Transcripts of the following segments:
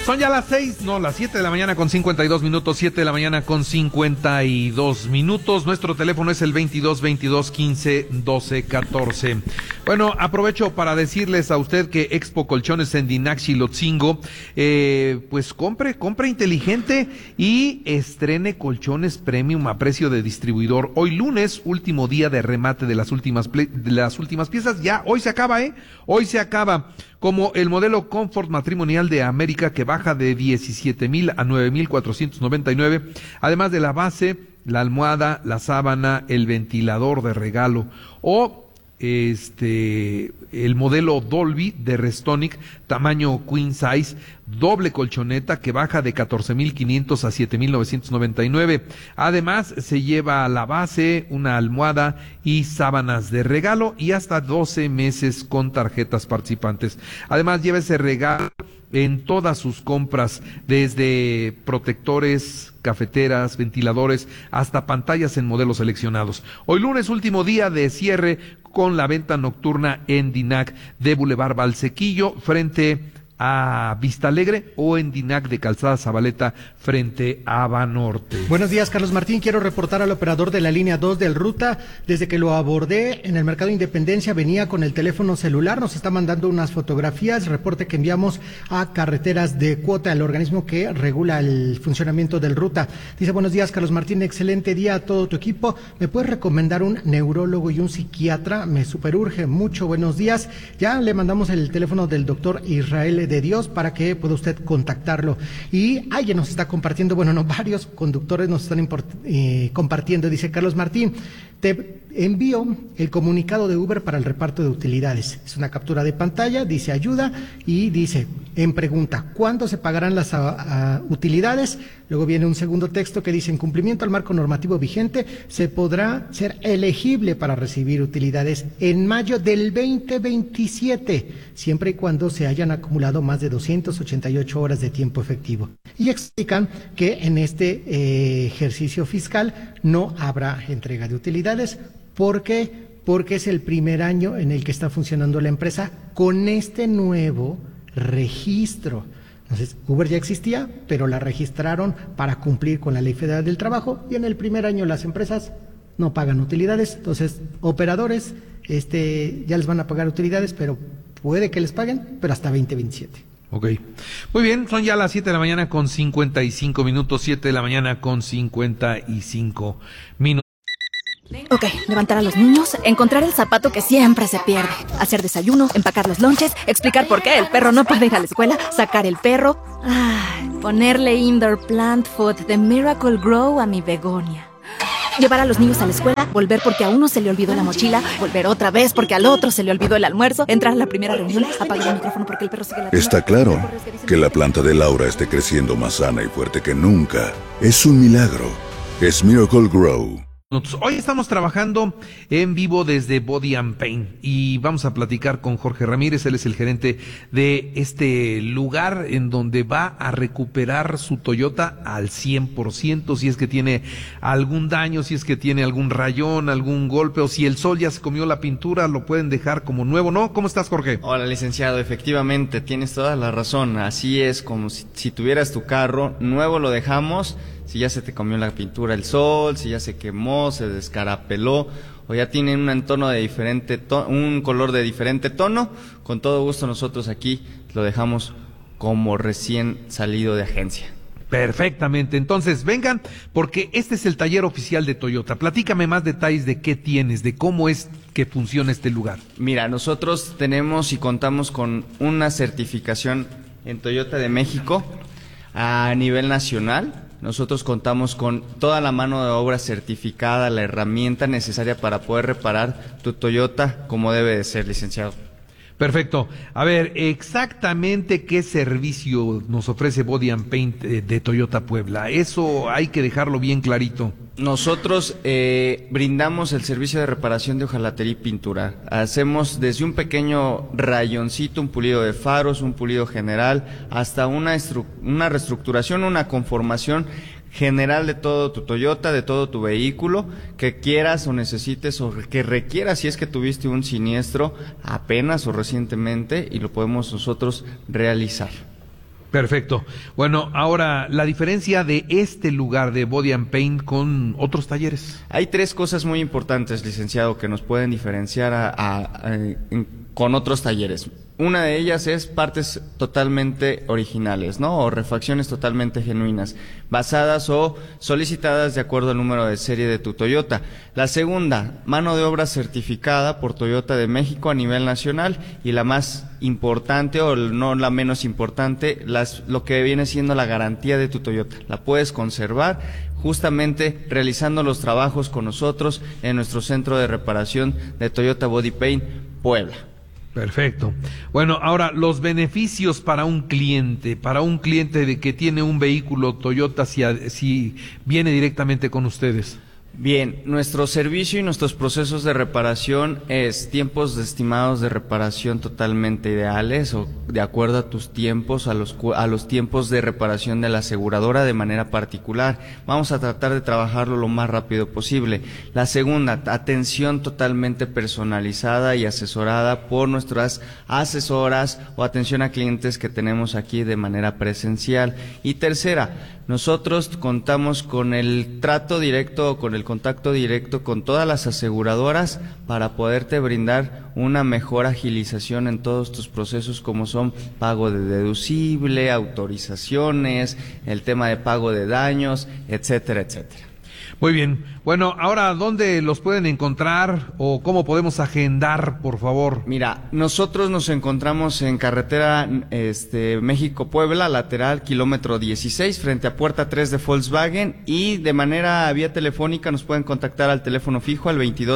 Son ya las 7 de la mañana con 52 minutos, 7 de la mañana con 52 minutos. Nuestro teléfono es el 22-22-15-12-14. Bueno, aprovecho para decirles a usted que Expo Colchones en Dinac Xilotzingo, pues compre inteligente y estrene colchones premium a precio de distribuidor. Hoy lunes, último día de remate de las últimas piezas. Ya, hoy se acaba, Hoy se acaba. Como el modelo Comfort Matrimonial de América, que baja de 17,000 a 9,499, además de la base, la almohada, la sábana, el ventilador de regalo, o el modelo Dolby de Restonic, tamaño queen size, doble colchoneta, que baja de 14,500 a 7,999. Además, se lleva la base, una almohada y sábanas de regalo, y hasta 12 meses con tarjetas participantes. Además, lleva ese regalo en todas sus compras, desde protectores, cafeteras, ventiladores, hasta pantallas en modelos seleccionados. Hoy lunes, último día de cierre con la venta nocturna en Dinac de Boulevard Valsequillo, frente a Vista Alegre, o en Dinac de Calzada Zabaleta, frente a Banorte. Buenos días, Carlos Martín. Quiero reportar al operador de la línea 2 del Ruta. Desde que lo abordé en el Mercado Independencia, venía con el teléfono celular. Nos está mandando unas fotografías, reporte que enviamos a Carreteras de Cuota, el organismo que regula el funcionamiento del Ruta. Dice: buenos días, Carlos Martín, excelente día a todo tu equipo. ¿Me puedes recomendar un neurólogo y un psiquiatra? Me superurge mucho. Buenos días. Ya le mandamos el teléfono del doctor Israel de Dios para que pueda usted contactarlo. Y alguien nos está compartiendo, varios conductores nos están compartiendo. Dice: Carlos Martín, te envío el comunicado de Uber para el reparto de utilidades. Es una captura de pantalla, dice ayuda, y dice en pregunta: ¿cuándo se pagarán las utilidades? Luego viene un segundo texto que dice: en cumplimiento al marco normativo vigente, se podrá ser elegible para recibir utilidades en mayo del 2027, siempre y cuando se hayan acumulado más de 288 horas de tiempo efectivo. Y explican que en este ejercicio fiscal no habrá entrega de utilidades. ¿Por qué? Porque es el primer año en el que está funcionando la empresa con este nuevo registro. Entonces, Uber ya existía, pero la registraron para cumplir con la Ley Federal del Trabajo, y en el primer año las empresas no pagan utilidades. Entonces, operadores ya les van a pagar utilidades, pero puede que les paguen, pero hasta 2027. Ok. Muy bien, son ya las 7 de la mañana con 55 minutos, 7 de la mañana con 55 minutos. Ok, levantar a los niños, encontrar el zapato que siempre se pierde, hacer desayuno, empacar los lonches, explicar por qué el perro no puede ir a la escuela, sacar el perro, ponerle indoor plant food de Miracle Grow a mi begonia. Llevar a los niños a la escuela, volver porque a uno se le olvidó la mochila, volver otra vez porque al otro se le olvidó el almuerzo, entrar a la primera reunión, apagar el micrófono porque el perro sigue la... Está claro que la planta de Laura esté creciendo más sana y fuerte que nunca. Es un milagro. Es Miracle Grow. Hoy estamos trabajando en vivo desde Body and Paint y vamos a platicar con Jorge Ramírez. Él es el gerente de este lugar en donde va a recuperar su Toyota al 100%, si es que tiene algún daño, si es que tiene algún rayón, algún golpe, o si el sol ya se comió la pintura, lo pueden dejar como nuevo, ¿no? ¿Cómo estás, Jorge? Hola, licenciado, efectivamente, tienes toda la razón. Así es, como si tuvieras tu carro nuevo, lo dejamos. Si ya se te comió la pintura el sol, si ya se quemó, se descarapeló, o ya tiene un tono de un color de diferente tono, con todo gusto nosotros aquí lo dejamos como recién salido de agencia. Perfectamente, entonces vengan, porque este es el taller oficial de Toyota. Platícame más detalles de qué tienes, de cómo es que funciona este lugar. Mira, nosotros tenemos y contamos con una certificación en Toyota de México a nivel nacional. Nosotros contamos con toda la mano de obra certificada, la herramienta necesaria para poder reparar tu Toyota como debe de ser, licenciado. Perfecto. A ver, exactamente qué servicio nos ofrece Body and Paint de Toyota Puebla. Eso hay que dejarlo bien clarito. Nosotros brindamos el servicio de reparación de hojalatería y pintura. Hacemos desde un pequeño rayoncito, un pulido de faros, un pulido general, hasta una reestructuración, una conformación general de todo tu Toyota, de todo tu vehículo, que quieras o necesites o que requieras, si es que tuviste un siniestro apenas o recientemente, y lo podemos nosotros realizar. Perfecto. Bueno, ahora, la diferencia de este lugar de Body and Paint con otros talleres. Hay 3 cosas muy importantes, licenciado, que nos pueden diferenciar con otros talleres. Una de ellas es partes totalmente originales, ¿no? O refacciones totalmente genuinas, basadas o solicitadas de acuerdo al número de serie de tu Toyota. La segunda, mano de obra certificada por Toyota de México a nivel nacional. Y la más importante, o no la menos importante, lo que viene siendo la garantía de tu Toyota. La puedes conservar justamente realizando los trabajos con nosotros en nuestro centro de reparación de Toyota Body Paint, Puebla. Perfecto. Bueno, ahora los beneficios para un cliente de que tiene un vehículo Toyota si viene directamente con ustedes. Bien, nuestro servicio y nuestros procesos de reparación es tiempos estimados de reparación totalmente ideales o de acuerdo a tus tiempos, a los tiempos de reparación de la aseguradora de manera particular. Vamos a tratar de trabajarlo lo más rápido posible. La segunda, atención totalmente personalizada y asesorada por nuestras asesoras o atención a clientes que tenemos aquí de manera presencial. Y tercera, nosotros contamos con el trato directo, con el contacto directo con todas las aseguradoras para poderte brindar una mejor agilización en todos tus procesos, como son pago de deducible, autorizaciones, el tema de pago de daños, etcétera, etcétera. Muy bien. Bueno, ahora, ¿dónde los pueden encontrar o cómo podemos agendar, por favor? Mira, nosotros nos encontramos en carretera México-Puebla, lateral, kilómetro 16, frente a puerta 3 de Volkswagen, y de manera vía telefónica nos pueden contactar al teléfono fijo al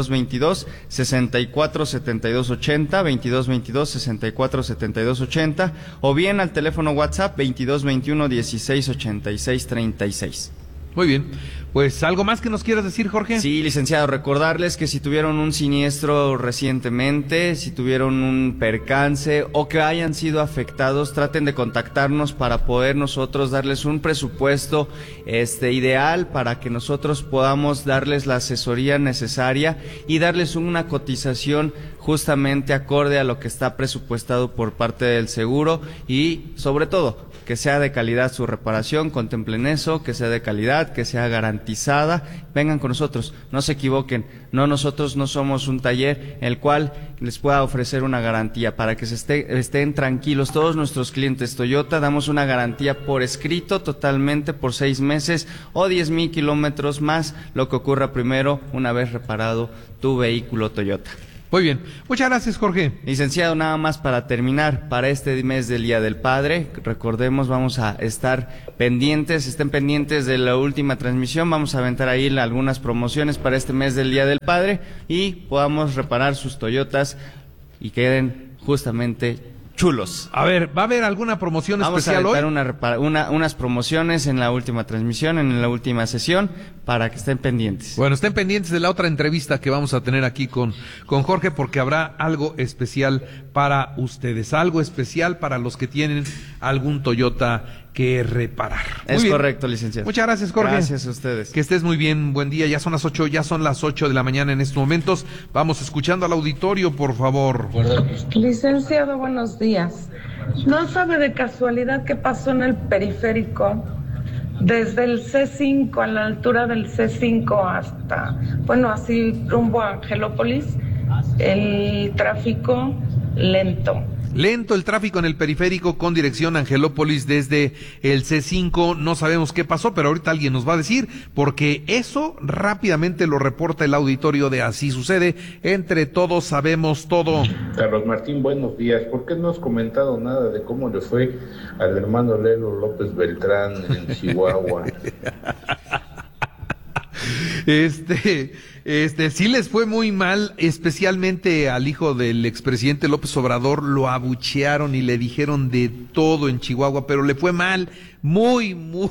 2222-647280, 2222-647280, o bien al teléfono WhatsApp 2221-168636. Muy bien. Pues, ¿algo más que nos quieras decir, Jorge? Sí, licenciado, recordarles que si tuvieron un siniestro recientemente, si tuvieron un percance o que hayan sido afectados, traten de contactarnos para poder nosotros darles un presupuesto ideal para que nosotros podamos darles la asesoría necesaria y darles una cotización justamente acorde a lo que está presupuestado por parte del seguro y, sobre todo, que sea de calidad su reparación, contemplen eso, que sea de calidad, que sea garantizada. Vengan con nosotros, no se equivoquen, nosotros no somos un taller el cual les pueda ofrecer una garantía. Para que estén tranquilos, todos nuestros clientes Toyota damos una garantía por escrito totalmente por 6 meses o 10,000 kilómetros más, lo que ocurra primero una vez reparado tu vehículo Toyota. Muy bien, muchas gracias, Jorge. Licenciado, nada más para terminar, para este mes del Día del Padre, recordemos, vamos a estar pendientes, estén pendientes de la última transmisión, vamos a aventar ahí algunas promociones para este mes del Día del Padre y podamos reparar sus Toyotas y queden justamente chulos. A ver, ¿va a haber alguna promoción especial hoy? Vamos a aventar unas promociones en la última transmisión, en la última sesión, para que estén pendientes. Bueno, estén pendientes de la otra entrevista que vamos a tener aquí con Jorge, porque habrá algo especial para ustedes, algo especial para los que tienen algún Toyota que reparar. Es correcto, licenciado. Muchas gracias, Jorge. Gracias a ustedes. Que estés muy bien, buen día. Ya son las 8 de la mañana en estos momentos. Vamos escuchando al auditorio, por favor. Licenciado, buenos días. ¿No sabe de casualidad qué pasó en el periférico? Desde el C5, a la altura del C5 hasta, así rumbo a Angelópolis, el tráfico lento. Lento el tráfico en el periférico con dirección a Angelópolis desde el C5. No sabemos qué pasó, pero ahorita alguien nos va a decir, porque eso rápidamente lo reporta el auditorio de Así Sucede. Entre todos sabemos todo. Carlos Martín, buenos días. ¿Por qué no has comentado nada de cómo le fue al hermano Lelo López Beltrán en Chihuahua? Sí les fue muy mal, especialmente al hijo del expresidente López Obrador. Lo abuchearon y le dijeron de todo en Chihuahua, pero le fue mal, muy mal.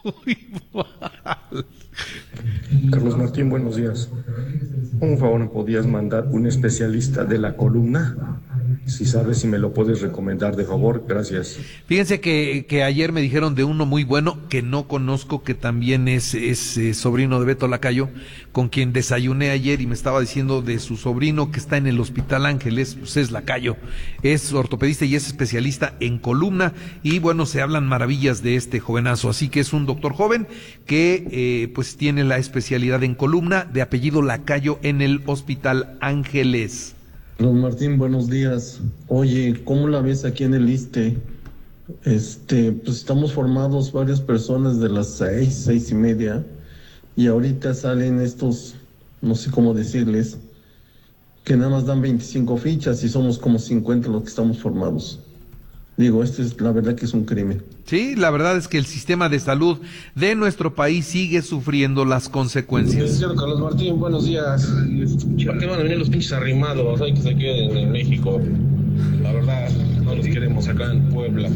Carlos Martín, buenos días. Por favor, ¿me podías mandar un especialista de la columna? Si sabes, si me lo puedes recomendar, de favor, gracias. Fíjense que ayer me dijeron de uno muy bueno que no conozco, que también es sobrino de Beto Lacayo, con quien desayuné ayer, y me estaba diciendo de su sobrino que está en el Hospital Ángeles, pues es Lacayo, es ortopedista y es especialista en columna, y bueno, se hablan maravillas de este jovenazo, así que es un doctor joven que pues tiene la especialidad en columna, de apellido Lacayo, en el Hospital Ángeles. Don Martín, buenos días. Oye, ¿cómo la ves aquí en el ISSSTE? Pues estamos formados varias personas de las 6:30, y ahorita salen estos, no sé cómo decirles, que nada más dan 25 fichas y somos como 50 los que estamos formados. Digo, es la verdad que es un crimen. Sí, la verdad es que el sistema de salud de nuestro país sigue sufriendo las consecuencias. Señor Carlos Martín, buenos días. ¿Por qué van a venir los pinches arrimados? Hay que se queden en México. La verdad, no los queremos acá en Puebla.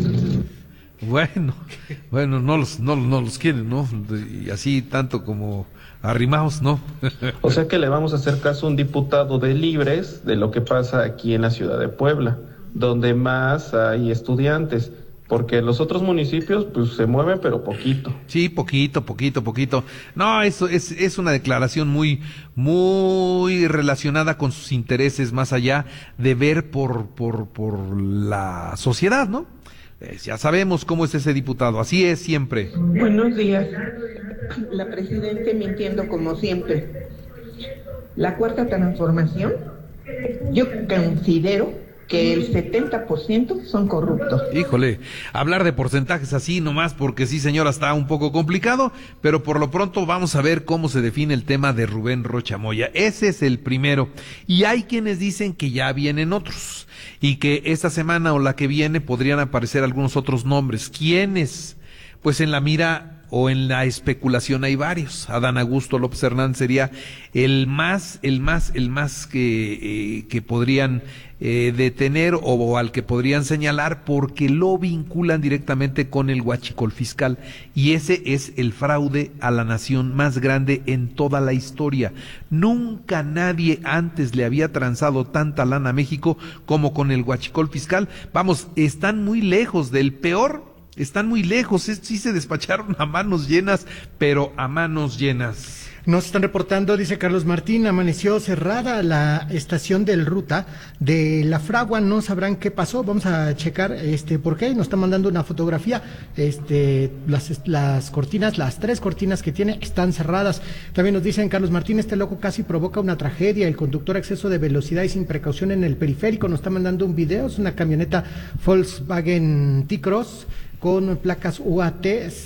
Bueno, no los quieren, ¿no? Y así tanto como arrimados, ¿no? O sea que le vamos a hacer caso a un diputado de Libres de lo que pasa aquí en la ciudad de Puebla, donde más hay estudiantes, porque los otros municipios pues se mueven pero poquito. Sí, poquito. No, eso es una declaración muy relacionada con sus intereses, más allá de ver por la sociedad, ¿no? Ya sabemos cómo es ese diputado, así es siempre. Buenos días. La presidenta mintiendo como siempre. La cuarta transformación, yo considero que el 70% son corruptos. Híjole, hablar de porcentajes así nomás porque sí, señora, está un poco complicado, pero por lo pronto vamos a ver cómo se define el tema de Rubén Rocha Moya. Ese es el primero, y hay quienes dicen que ya vienen otros, y que esta semana o la que viene podrían aparecer algunos otros nombres. ¿Quiénes? Pues en la mira o en la especulación hay varios. Adán Augusto López Hernández sería el más que podrían detener o al que podrían señalar, porque lo vinculan directamente con el huachicol fiscal, y ese es el fraude a la nación más grande en toda la historia. Nunca nadie antes le había transado tanta lana a México como con el huachicol fiscal. Vamos, están muy lejos del peor. Están muy lejos, sí se despacharon a manos llenas, pero a manos llenas. Nos están reportando, dice Carlos Martín, amaneció cerrada la estación del Ruta de La Fragua, no sabrán qué pasó, vamos a checar por qué. Nos está mandando una fotografía, las cortinas, las 3 cortinas que tiene están cerradas. También nos dicen, Carlos Martín, este loco casi provoca una tragedia, el conductor a exceso de velocidad y sin precaución en el periférico. Nos está mandando un video, es una camioneta Volkswagen T-Cross con placas UAT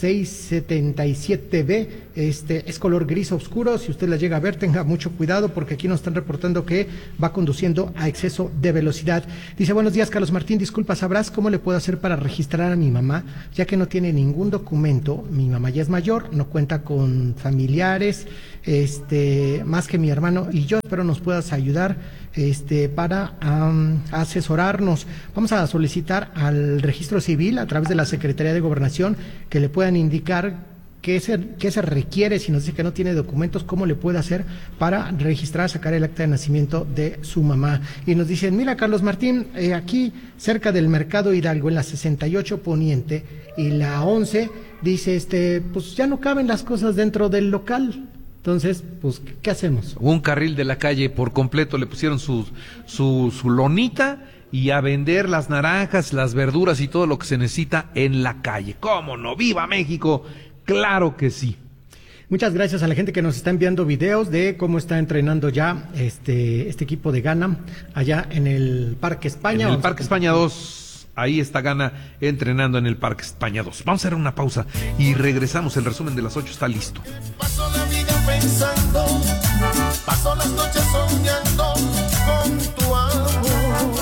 677B, es color gris oscuro. Si usted la llega a ver, tenga mucho cuidado, porque aquí nos están reportando que va conduciendo a exceso de velocidad. Dice, buenos días, Carlos Martín, disculpa, ¿sabrás cómo le puedo hacer para registrar a mi mamá, ya que no tiene ningún documento? Mi mamá ya es mayor, no cuenta con familiares, más que mi hermano y yo. Espero nos puedas ayudar para asesorarnos. Vamos a solicitar al registro civil a través de la Secretaría de Gobernación que le puedan indicar qué se requiere. Si nos dice que no tiene documentos, cómo le puede hacer para registrar, sacar el acta de nacimiento de su mamá. Y nos dicen, mira, Carlos Martín, aquí cerca del Mercado Hidalgo, en la 68 Poniente y la 11, dice, pues ya no caben las cosas dentro del local. Entonces, pues, ¿qué hacemos? Un carril de la calle por completo, le pusieron su lonita, y a vender las naranjas, las verduras y todo lo que se necesita en la calle. ¿Cómo no? ¡Viva México! ¡Claro que sí! Muchas gracias a la gente que nos está enviando videos de cómo está entrenando ya este equipo de Ghana allá en el Parque España. En el Parque España 2. Ahí está Ghana entrenando en el Parque España 2. Vamos a hacer una pausa y regresamos. El resumen de las 8 está listo. Paso la vida pensando, paso las noches soñando con tu amor.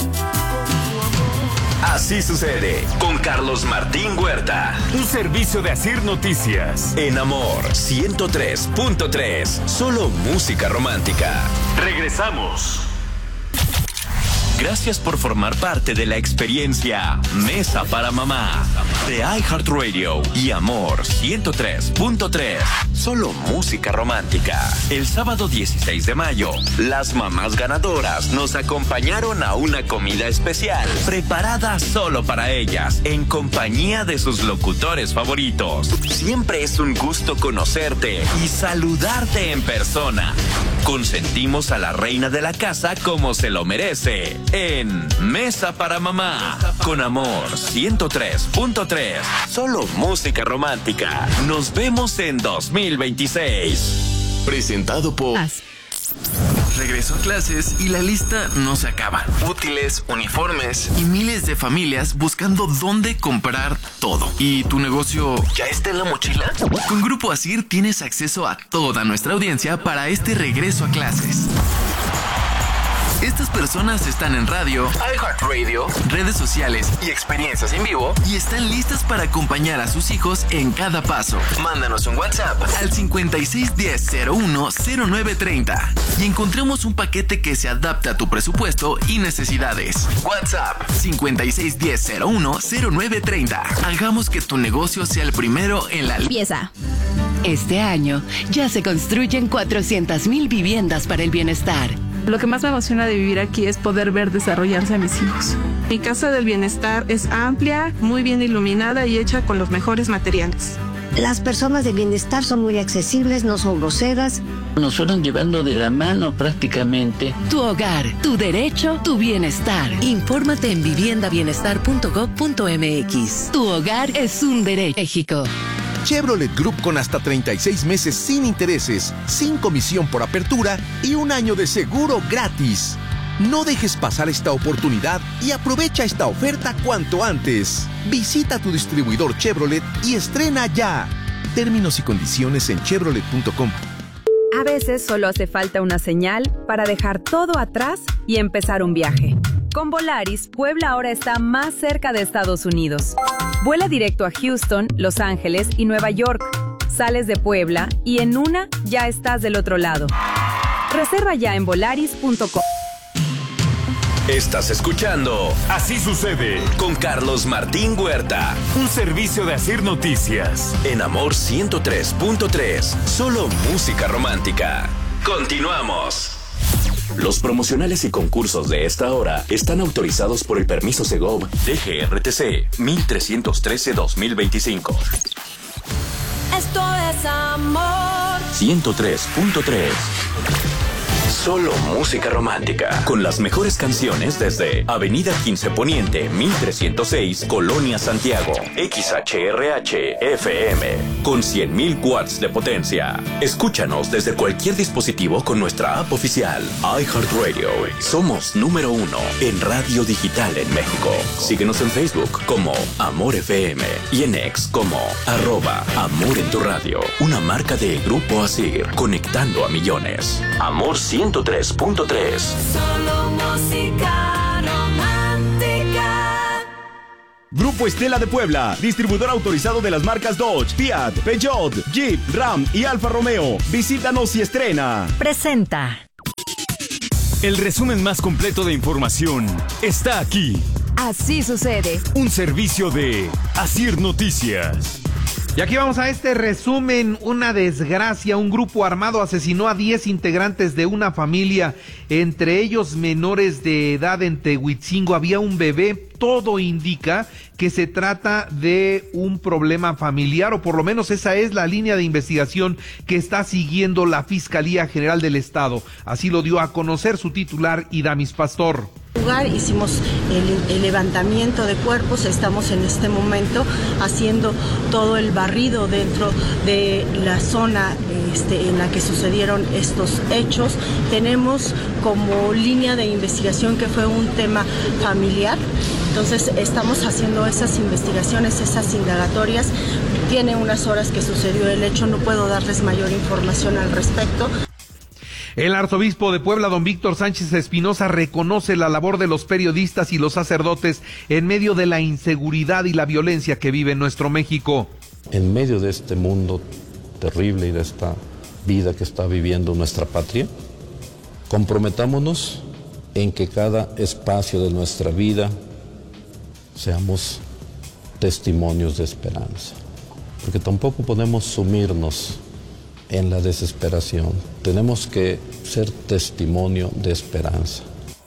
Así sucede con Carlos Martín Huerta. Un servicio de Asir Noticias. En Amor 103.3. Solo música romántica. Regresamos. Gracias por formar parte de la experiencia Mesa para Mamá de iHeartRadio y Amor 103.3. Solo música romántica. El sábado 16 de mayo, las mamás ganadoras nos acompañaron a una comida especial preparada solo para ellas en compañía de sus locutores favoritos. Siempre es un gusto conocerte y saludarte en persona. Consentimos a la reina de la casa como se lo merece en Mesa para Mamá con Amor 103.3. Solo música romántica. Nos vemos en 2026. Presentado por... Regreso a clases y la lista no se acaba. Útiles, uniformes y miles de familias buscando dónde comprar todo. ¿Y tu negocio ya está en la mochila? Con Grupo Asir tienes acceso a toda nuestra audiencia para este regreso a clases. Estas personas están en radio, iHeartRadio, redes sociales y experiencias en vivo y están listas para acompañar a sus hijos en cada paso. Mándanos un WhatsApp al 5610-010930 y encontremos un paquete que se adapte a tu presupuesto y necesidades. WhatsApp 5610-010930. Hagamos que tu negocio sea el primero en la lista. Este año ya se construyen 400,000 viviendas para el bienestar. Lo que más me emociona de vivir aquí es poder ver desarrollarse a mis hijos. Mi casa del bienestar es amplia, muy bien iluminada y hecha con los mejores materiales. Las personas de bienestar son muy accesibles, no son groseras. Nos fueron llevando de la mano prácticamente. Tu hogar, tu derecho, tu bienestar. Infórmate en viviendabienestar.gov.mx. Tu hogar es un derecho. México. Chevrolet Group con hasta 36 meses sin intereses, sin comisión por apertura y un año de seguro gratis. No dejes pasar esta oportunidad y aprovecha esta oferta cuanto antes. Visita tu distribuidor Chevrolet y estrena ya. Términos y condiciones en chevrolet.com. A veces solo hace falta una señal para dejar todo atrás y empezar un viaje. Con Volaris, Puebla ahora está más cerca de Estados Unidos. Vuela directo a Houston, Los Ángeles y Nueva York. Sales de Puebla y en una ya estás del otro lado. Reserva ya en volaris.com. Estás escuchando Así Sucede con Carlos Martín Huerta, un servicio de Asir Noticias en Amor 103.3. Solo música romántica. Continuamos. Los promocionales y concursos de esta hora están autorizados por el permiso Segov DGRTC 1313-2025. Esto es Amor 103.3. Solo música romántica, con las mejores canciones desde Avenida 15 Poniente, 1306, Colonia Santiago, XHRH FM, con 100,000 watts de potencia. Escúchanos desde cualquier dispositivo con nuestra app oficial, iHeartRadio. Somos número 1 en radio digital en México. Síguenos en Facebook como Amor FM y en X como @Amor en tu radio. Una marca de Grupo Asir, conectando a millones. Amor 103.3. Solo música romántica. Grupo Estela de Puebla, distribuidor autorizado de las marcas Dodge, Fiat, Peugeot, Jeep, Ram y Alfa Romeo. Visítanos y estrena. Presenta. El resumen más completo de información está aquí. Así sucede. Un servicio de Asir Noticias. Y aquí vamos a este resumen. Una desgracia, un grupo armado asesinó a 10 integrantes de una familia, entre ellos menores de edad. En Tehuitzingo había un bebé. Todo indica que se trata de un problema familiar, o por lo menos esa es la línea de investigación que está siguiendo la Fiscalía General del Estado. Así lo dio a conocer su titular, Idamis Pastor. Hicimos el levantamiento de cuerpos, estamos en este momento haciendo todo el barrido dentro de la zona en la que sucedieron estos hechos. Tenemos como línea de investigación que fue un tema familiar, entonces estamos haciendo esas investigaciones, esas indagatorias. Tiene unas horas que sucedió el hecho, no puedo darles mayor información al respecto. El arzobispo de Puebla, don Víctor Sánchez Espinosa, reconoce la labor de los periodistas y los sacerdotes en medio de la inseguridad y la violencia que vive nuestro México. En medio de este mundo terrible y de esta vida que está viviendo nuestra patria, comprometámonos en que cada espacio de nuestra vida seamos testimonios de esperanza, porque tampoco podemos sumirnos en la desesperación, tenemos que ser testimonio de esperanza.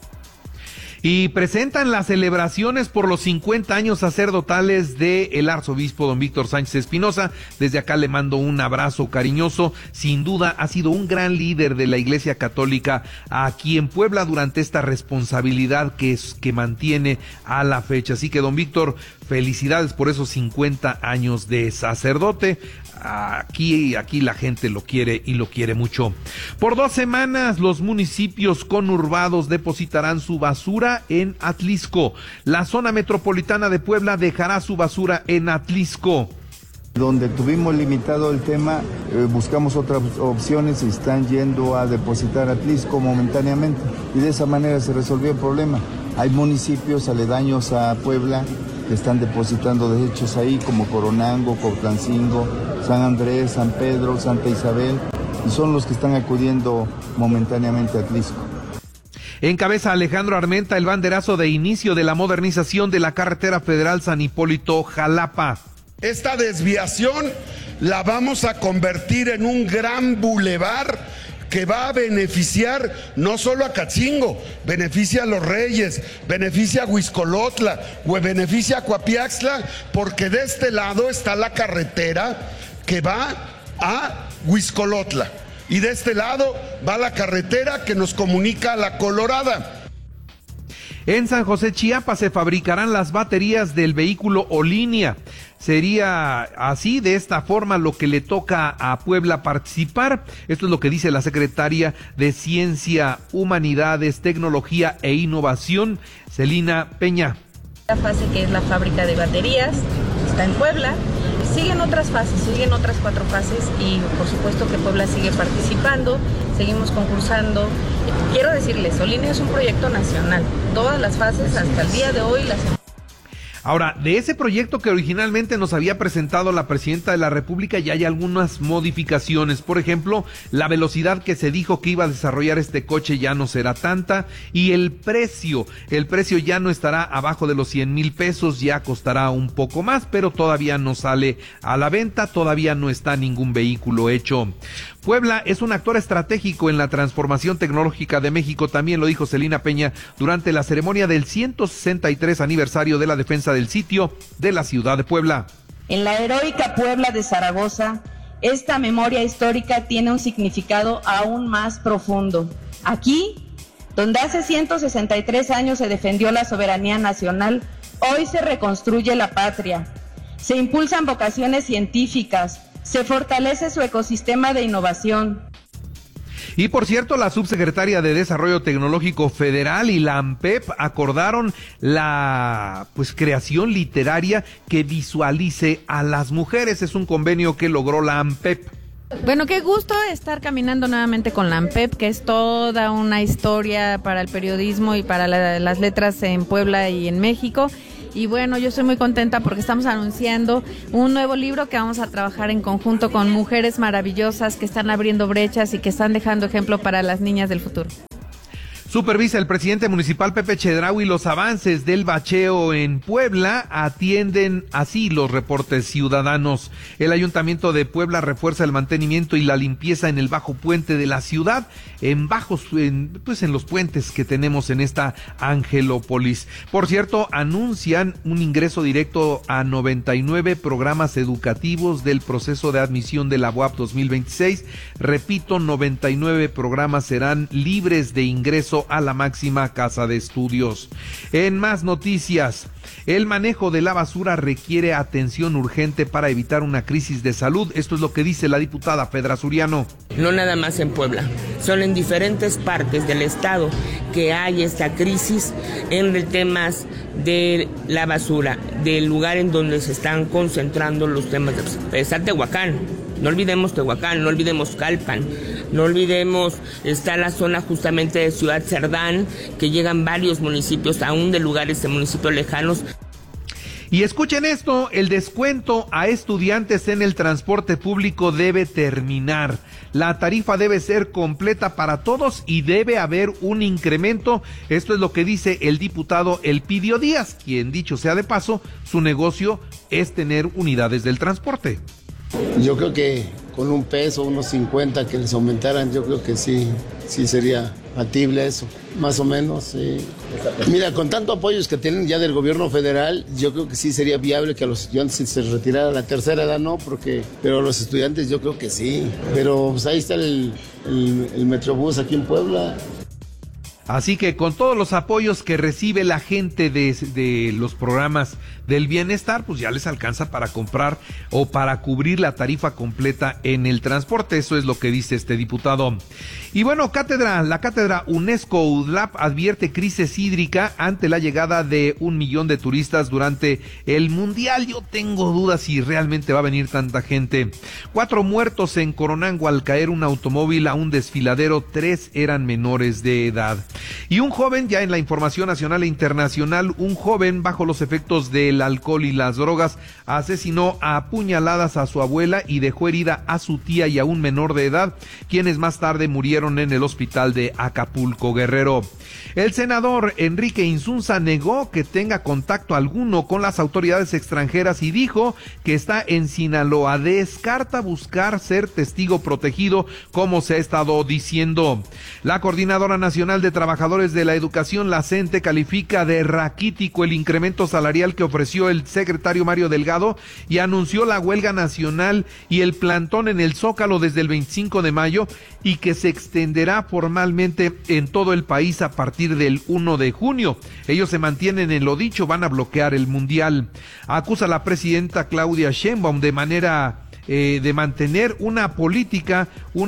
Y presentan las celebraciones por los 50 años sacerdotales del arzobispo don Víctor Sánchez Espinosa. Desde acá le mando un abrazo cariñoso. Sin duda ha sido un gran líder de la Iglesia Católica aquí en Puebla durante esta responsabilidad que mantiene a la fecha. Así que don Víctor, felicidades por esos 50 años de sacerdote. Aquí la gente lo quiere y lo quiere mucho. Por 2 semanas los municipios conurbados depositarán su basura en Atlisco. La zona metropolitana de Puebla dejará su basura en Atlisco. Donde tuvimos limitado el tema, buscamos otras opciones y están yendo a depositar a Atlisco momentáneamente. Y de esa manera se resolvió el problema. Hay municipios aledaños a Puebla que están depositando desechos ahí, como Coronango, Cotlancingo, San Andrés, San Pedro, Santa Isabel, y son los que están acudiendo momentáneamente a Atlisco. Encabeza Alejandro Armenta el banderazo de inicio de la modernización de la carretera federal San Hipólito-Jalapa. Esta desviación la vamos a convertir en un gran bulevar que va a beneficiar no solo a Catzingo, beneficia a Los Reyes, beneficia a Huixcolotla, beneficia a Coapiaxtla, porque de este lado está la carretera que va a Huixcolotla y de este lado va la carretera que nos comunica a La Colorada. En San José, Chiapas, se fabricarán las baterías del vehículo Olinia. Sería así, de esta forma, lo que le toca a Puebla participar. Esto es lo que dice la secretaria de Ciencia, Humanidades, Tecnología e Innovación, Celina Peña. La fase que es la fábrica de baterías está en Puebla. Siguen otras fases, siguen otras 4 fases y por supuesto que Puebla sigue participando, seguimos concursando. Quiero decirles, Olinia es un proyecto nacional, todas las fases hasta el día de hoy las... Ahora, de ese proyecto que originalmente nos había presentado la presidenta de la República ya hay algunas modificaciones. Por ejemplo, la velocidad que se dijo que iba a desarrollar este coche ya no será tanta y el precio ya no estará abajo de los 100,000 pesos, ya costará un poco más, pero todavía no sale a la venta, todavía no está ningún vehículo hecho. Puebla es un actor estratégico en la transformación tecnológica de México, también lo dijo Celina Peña durante la ceremonia del 163 aniversario de la defensa del sitio de la ciudad de Puebla. En la heroica Puebla de Zaragoza, esta memoria histórica tiene un significado aún más profundo. Aquí, donde hace 163 años se defendió la soberanía nacional, hoy se reconstruye la patria. Se impulsan vocaciones científicas, se fortalece su ecosistema de innovación. Y por cierto, la subsecretaria de Desarrollo Tecnológico Federal y la ANPEP acordaron la creación literaria que visualice a las mujeres. Es un convenio que logró la ANPEP. Bueno, qué gusto estar caminando nuevamente con la ANPEP, que es toda una historia para el periodismo y para las letras en Puebla y en México. Y bueno, yo estoy muy contenta porque estamos anunciando un nuevo libro que vamos a trabajar en conjunto con mujeres maravillosas que están abriendo brechas y que están dejando ejemplo para las niñas del futuro. Supervisa el presidente municipal Pepe Chedraui los avances del bacheo en Puebla, atienden así los reportes ciudadanos. El Ayuntamiento de Puebla refuerza el mantenimiento y la limpieza en el bajo puente de la ciudad, en los puentes que tenemos en esta Angelópolis. Por cierto, anuncian un ingreso directo a 99 programas educativos del proceso de admisión de la UAP 2026. Repito, 99 programas serán libres de ingreso a la máxima casa de estudios. En más noticias, el manejo de la basura requiere atención urgente para evitar una crisis de salud. Esto es lo que dice la diputada Fedra Suriano. No nada más en Puebla, son en diferentes partes del estado que hay esta crisis en temas de la basura, del lugar en donde se están concentrando los temas. Está Tehuacán, no olvidemos Tehuacán, no olvidemos Calpan, no olvidemos, está la zona justamente de Ciudad Cerdán, que llegan varios municipios, aún de lugares de municipios lejanos. Y escuchen esto, el descuento a estudiantes en el transporte público debe terminar. La tarifa debe ser completa para todos y debe haber un incremento. Esto es lo que dice el diputado Elpidio Díaz, quien, dicho sea de paso, su negocio es tener unidades del transporte. Yo creo que con un peso, unos 50 que les aumentaran, yo creo que sí sería factible eso, más o menos. Sí. Mira, con tanto apoyos que tienen ya del gobierno federal, yo creo que sí sería viable que a los estudiantes se retirara. La tercera edad no, pero a los estudiantes yo creo que sí. Pero pues ahí está el Metrobús aquí en Puebla. Así que con todos los apoyos que recibe la gente de los programas del bienestar, pues ya les alcanza para comprar o para cubrir la tarifa completa en el transporte. Eso es lo que dice este diputado. Y bueno, la cátedra UNESCO UDLAP advierte crisis hídrica ante la llegada de 1 millón de turistas durante el Mundial. Yo tengo dudas si realmente va a venir tanta gente. 4 muertos en Coronango al caer un automóvil a un desfiladero, 3 eran menores de edad. Y un joven, ya en la información nacional e internacional, un joven bajo los efectos del alcohol y las drogas asesinó a puñaladas a su abuela y dejó herida a su tía y a un menor de edad, quienes más tarde murieron en el hospital de Acapulco, Guerrero. El senador Enrique Insunza negó que tenga contacto alguno con las autoridades extranjeras y dijo que está en Sinaloa. Descarta buscar ser testigo protegido, como se ha estado diciendo. La Coordinadora Nacional de Trabajadores de la Educación, la CENTE, califica de raquítico el incremento salarial que ofreció el secretario Mario Delgado y anunció la huelga nacional y el plantón en el Zócalo desde el 25 de mayo y que se extenderá formalmente en todo el país a partir del 1 de junio. Ellos se mantienen en lo dicho, van a bloquear el Mundial. Acusa a la presidenta Claudia Sheinbaum de mantener una política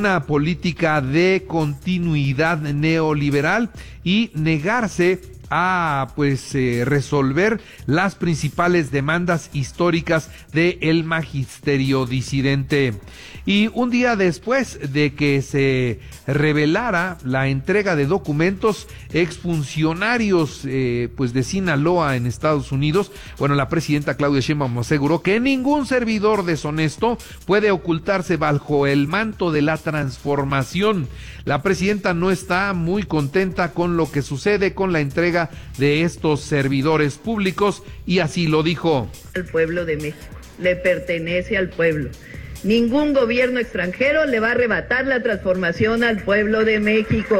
de continuidad neoliberal y negarse a resolver las principales demandas históricas del magisterio disidente. Y un día después de que se revelara la entrega de documentos exfuncionarios de Sinaloa en Estados Unidos, la presidenta Claudia Sheinbaum aseguró que ningún servidor deshonesto puede ocultarse bajo el manto de la transformación. La presidenta no está muy contenta con lo que sucede con la entrega de estos servidores públicos y así lo dijo. El pueblo de México le pertenece al pueblo. Ningún gobierno extranjero le va a arrebatar la transformación al pueblo de México.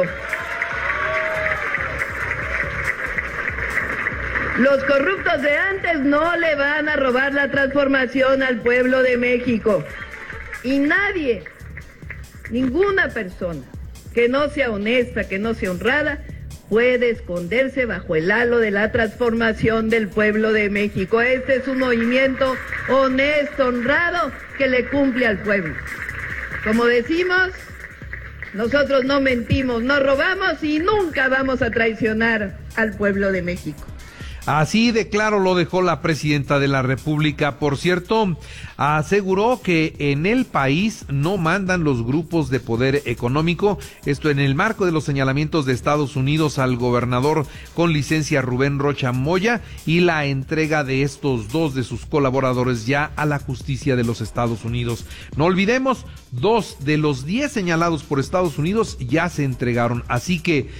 Los corruptos de antes no le van a robar la transformación al pueblo de México. Y nadie, ninguna persona que no sea honesta, que no sea honrada, puede esconderse bajo el halo de la transformación del pueblo de México. Este es un movimiento honesto, honrado, que le cumple al pueblo. Como decimos, nosotros no mentimos, no robamos y nunca vamos a traicionar al pueblo de México. Así de claro lo dejó la presidenta de la República. Por cierto, aseguró que en el país no mandan los grupos de poder económico. Esto en el marco de los señalamientos de Estados Unidos al gobernador con licencia Rubén Rocha Moya y la entrega de estos 2 de sus colaboradores ya a la justicia de los Estados Unidos. No olvidemos, 2 de los 10 señalados por Estados Unidos ya se entregaron. Así que